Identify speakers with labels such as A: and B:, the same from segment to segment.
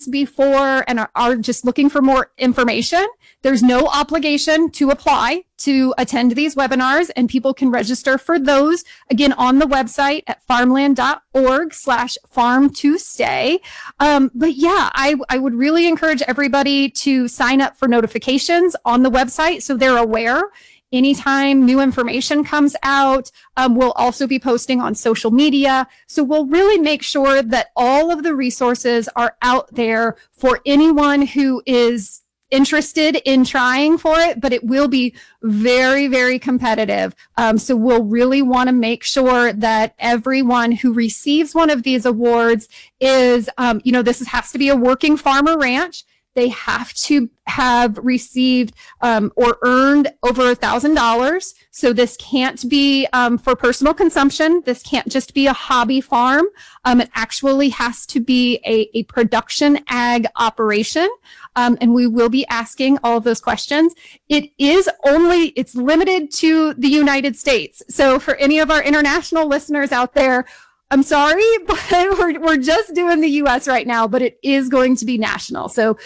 A: before and are just looking for more information, there's no obligation to apply to attend these webinars, and people can register for those again on the website at farmland.org/farm2stay. But yeah, I would really encourage everybody to sign up for notifications on the website so they're aware. Anytime new information comes out, we'll also be posting on social media. So we'll really make sure that all of the resources are out there for anyone who is interested in trying for it, but it will be very, very competitive. So we'll really want to make sure that everyone who receives one of these awards is, this has to be a working farmer ranch. They have to have received or earned over $1,000. So this can't be for personal consumption. This can't just be a hobby farm. It actually has to be a production ag operation. And we will be asking all of those questions. It's limited to the United States. So for any of our international listeners out there, I'm sorry, but we're just doing the U.S. right now, but it is going to be national. So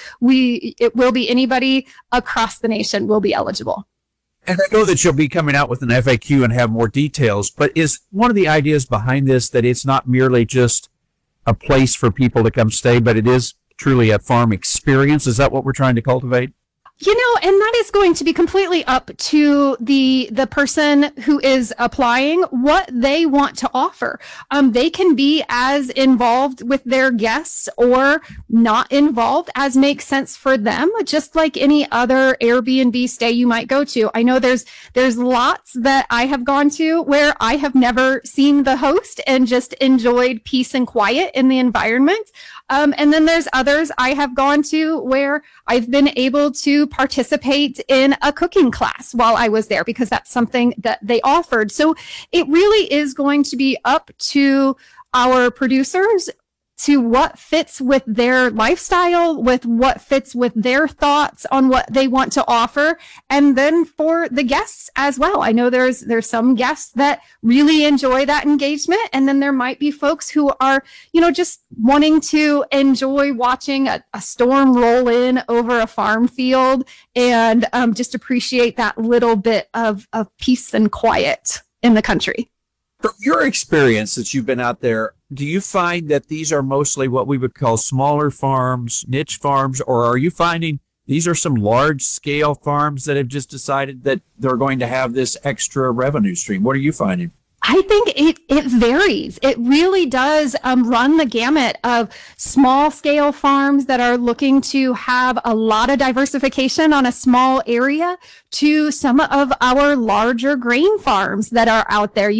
A: it will be anybody across the nation will be eligible.
B: And I know that you'll be coming out with an FAQ and have more details, but is one of the ideas behind this that it's not merely just a place for people to come stay, but it is truly a farm experience? Is that what we're trying to cultivate?
A: And that is going to be completely up to the person who is applying, what they want to offer. They can be as involved with their guests or not involved as makes sense for them, just like any other Airbnb stay you might go to. I know there's lots that I have gone to where I have never seen the host and just enjoyed peace and quiet in the environment. And then there's others I have gone to where I've been able to participate in a cooking class while I was there because that's something that they offered. So it really is going to be up to our producers to what fits with their lifestyle, with what fits with their thoughts on what they want to offer. And then for the guests as well. I know there's some guests that really enjoy that engagement. And then there might be folks who are, just wanting to enjoy watching a storm roll in over a farm field and just appreciate that little bit of peace and quiet in the country.
B: From your experience that you've been out there, do you find that these are mostly what we would call smaller farms, niche farms, or are you finding these are some large-scale farms that have just decided that they're going to have this extra revenue stream? What are you finding?
A: I think it varies. It really does run the gamut of small-scale farms that are looking to have a lot of diversification on a small area to some of our larger grain farms that are out there.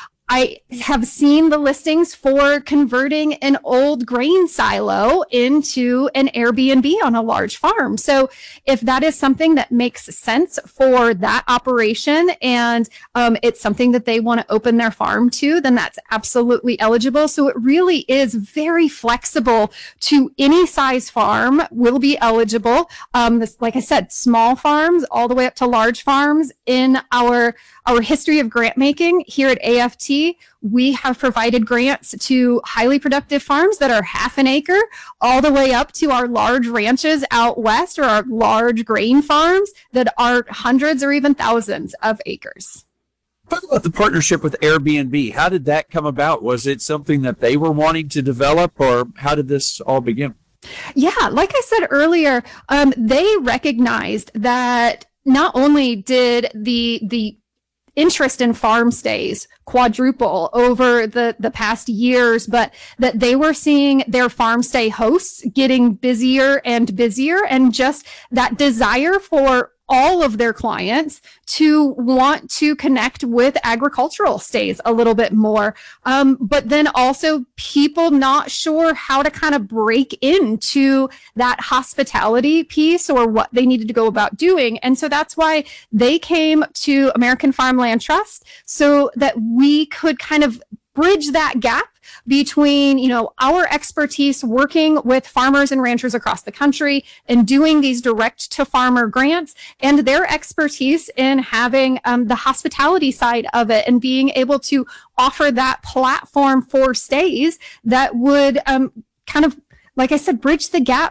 A: I have seen the listings for converting an old grain silo into an Airbnb on a large farm. So if that is something that makes sense for that operation and it's something that they want to open their farm to, then that's absolutely eligible. So it really is very flexible to any size farm will be eligible. Like I said, small farms all the way up to large farms. In our history of grant making here at AFT, we have provided grants to highly productive farms that are half an acre all the way up to our large ranches out west or our large grain farms that are hundreds or even thousands of acres.
B: Talk about the partnership with Airbnb. How did that come about? Was it something that they were wanting to develop, or how did this all begin?
A: Yeah, like I said earlier, they recognized that not only did the interest in farm stays quadruple over the past years, but that they were seeing their farm stay hosts getting busier and busier, and just that desire for all of their clients to want to connect with agricultural stays a little bit more. But then also people not sure how to kind of break into that hospitality piece or what they needed to go about doing. And so that's why they came to American Farmland Trust so that we could kind of bridge that gap between, our expertise working with farmers and ranchers across the country and doing these direct to farmer grants, and their expertise in having the hospitality side of it and being able to offer that platform for stays that would kind of, like I said, bridge the gap